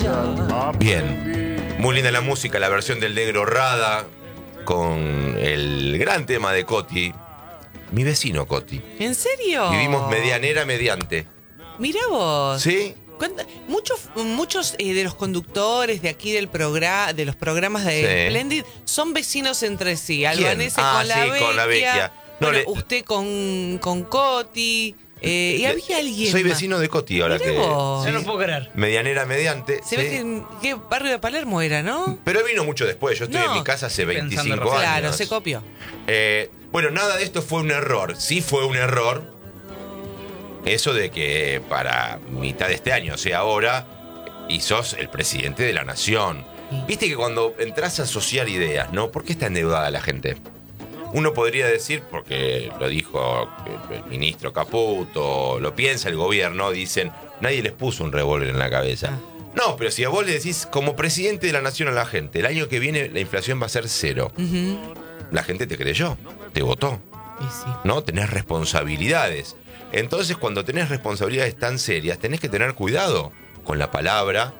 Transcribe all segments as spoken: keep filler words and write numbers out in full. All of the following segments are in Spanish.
Bien, muy linda la música, la versión del Negro Rada con el gran tema de Coti. Mi vecino Coti. ¿En serio? Vivimos medianera mediante. Mirá vos. ¿Sí? Muchos, muchos eh, de los conductores de aquí del programa, de los programas de Sí. Splendid, son vecinos entre sí. ¿Quién? Albanese Ah, con, la sí, con la Vecchia. No, bueno, le- usted con, con Coti. Eh, y había alguien Soy más. vecino de Coti ahora Mirá que. vos. Yo no puedo creer. Medianera mediante. Se sí. ve que en qué barrio de Palermo era, ¿no? Pero vino mucho después. Yo estoy No. en mi casa hace Pensando veinticinco recién. años. Claro, se copió. Eh, bueno, nada de esto fue un error. Sí fue un error eso de que para mitad de este año, o sea, ahora, y sos el presidente de la nación. Sí. Viste que cuando entras a asociar ideas, ¿no? ¿Por qué está endeudada la gente? Uno podría decir, porque lo dijo el ministro Caputo, lo piensa el gobierno, dicen, nadie les puso un revólver en la cabeza. Ah. No, pero si a vos le decís, como presidente de la nación a la gente, el año que viene la inflación va a ser cero. Ujú. La gente te creyó, te votó, Y sí. ¿no? Tenés responsabilidades. Entonces, cuando tenés responsabilidades tan serias, tenés que tener cuidado con la palabra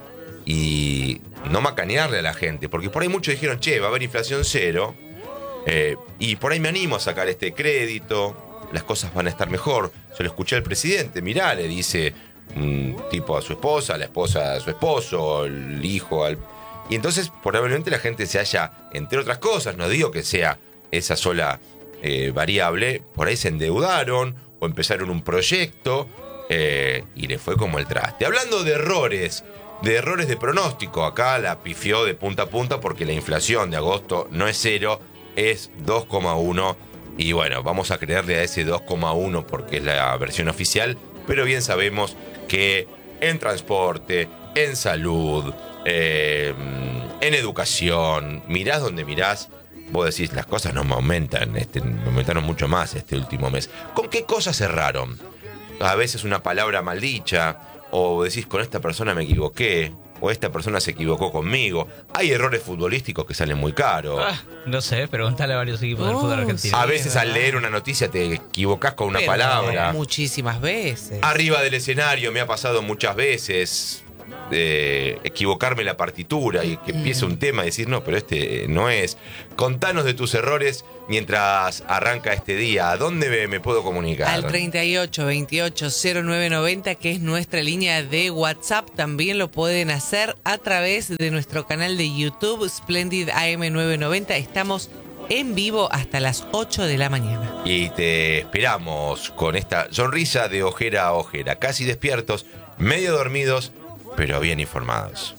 y no macanearle a la gente. Porque por ahí muchos dijeron, che, va a haber inflación cero, eh, y por ahí me animo a sacar este crédito, las cosas van a estar mejor. Se lo escuché al presidente, mirá, le dice un tipo a su esposa, la esposa a su esposo, el hijo al... Y entonces probablemente la gente se haya, entre otras cosas, no digo que sea esa sola eh, variable, por ahí se endeudaron o empezaron un proyecto eh, y le fue como el traste. Hablando de errores, de errores de pronóstico, acá la pifió de punta a punta porque la inflación de agosto no es cero, es dos coma uno. Y bueno, vamos a creerle a ese dos coma uno porque es la versión oficial, pero bien sabemos que en transporte, en salud, eh, en educación, mirás donde mirás, vos decís, las cosas no me aumentan, este, me aumentaron mucho más este último mes. ¿Con qué cosas cerraron? A veces una palabra maldicha, o decís, con esta persona me equivoqué, o esta persona se equivocó conmigo. Hay errores futbolísticos que salen muy caros. Ah, no sé, preguntale a varios equipos del Oh, fútbol argentino. A sí, veces es al verdad. leer una noticia te equivocás con una Pero palabra. muchísimas veces. Arriba del escenario me ha pasado muchas veces eh, equivocarme la partitura y que empiece un tema y decir, no, pero este no es. Contanos de tus errores mientras arranca este día. ¿A dónde me, me puedo comunicar? Al treinta y ocho veintiocho cero nueve noventa, que es nuestra línea de WhatsApp. También lo pueden hacer a través de nuestro canal de YouTube, Splendid A M novecientos noventa. Estamos en vivo hasta las ocho de la mañana. Y te esperamos con esta sonrisa de ojera a ojera, casi despiertos, medio dormidos, pero bien informados.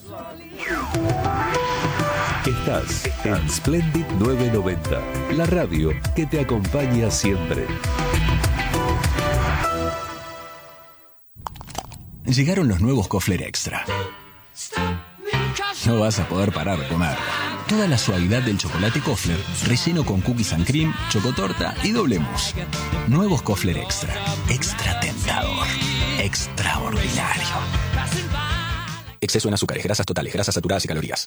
Estás en Splendid novecientos noventa, la radio que te acompaña siempre. Llegaron los nuevos Kofler Extra. No vas a poder parar de comer. Toda la suavidad del chocolate Kofler, relleno con cookies and cream, chocotorta y doble mousse. Nuevos Kofler Extra. Extra tentador. Extraordinario. Exceso en azúcares, grasas totales, grasas saturadas y calorías.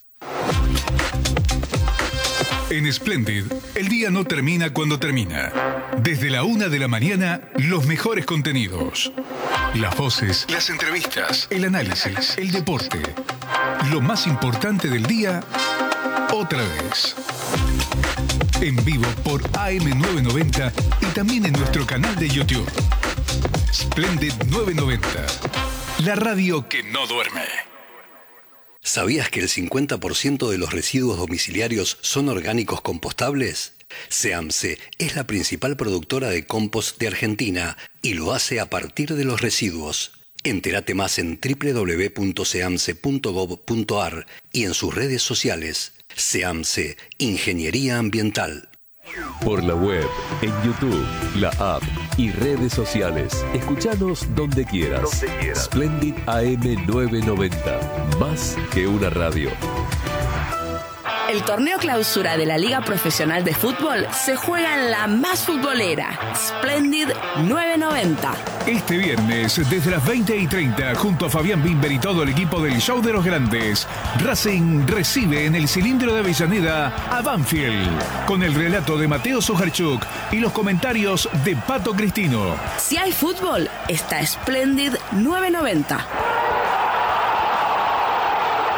En Splendid, el día no termina cuando termina. Desde la una de la mañana, los mejores contenidos. Las voces, las entrevistas, el análisis, el deporte. Lo más importante del día, otra vez. En vivo por A M novecientos noventa y también en nuestro canal de YouTube. Splendid novecientos noventa, la radio que no duerme. ¿Sabías que el cincuenta por ciento de los residuos domiciliarios son orgánicos compostables? SEAMSE es la principal productora de compost de Argentina y lo hace a partir de los residuos. Entérate más en doble u doble u doble u punto seamse punto gob punto ar y en sus redes sociales. SEAMSE, Ingeniería Ambiental. Por la web, en YouTube, la app y redes sociales. Escuchanos donde quieras. Donde quieras. Splendid A M novecientos noventa. Más que una radio. El torneo clausura de la Liga Profesional de Fútbol se juega en la más futbolera, Splendid novecientos noventa. Este viernes, desde las veinte y treinta, junto a Fabián Bimber y todo el equipo del Show de los Grandes, Racing recibe en el Cilindro de Avellaneda a Banfield, con el relato de Mateo Sojarchuk y los comentarios de Pato Cristino. Si hay fútbol, está Splendid novecientos noventa.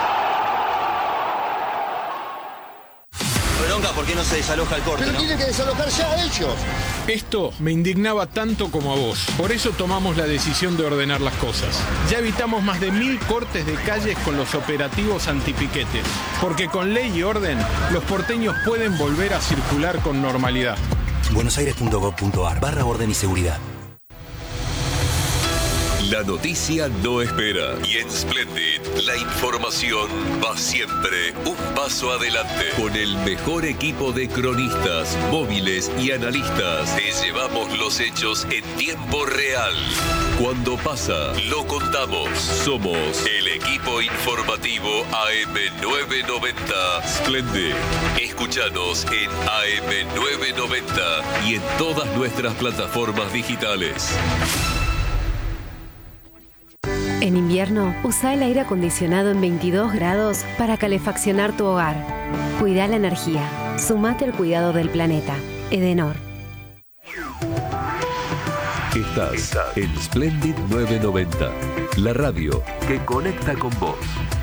bronca porque no se desaloja el corte, Pero ¿no? tienen que desalojar ya ellos. Esto me indignaba tanto como a vos. Por eso tomamos la decisión de ordenar las cosas. Ya evitamos más de mil cortes de calles con los operativos antipiquetes. Porque con ley y orden, los porteños pueden volver a circular con normalidad. buenosaires.gov.ar barra orden y seguridad. La noticia no espera y en Splendid la información va siempre un paso adelante. Con el mejor equipo de cronistas, móviles y analistas te llevamos los hechos en tiempo real. Cuando pasa, lo contamos. Somos el equipo informativo A M novecientos noventa Splendid. Escúchanos en A M novecientos noventa y en todas nuestras plataformas digitales. En invierno, usa el aire acondicionado en veintidós grados para calefaccionar tu hogar. Cuida la energía. Sumate al cuidado del planeta. Edenor. Estás en Splendid novecientos noventa, la radio que conecta con vos.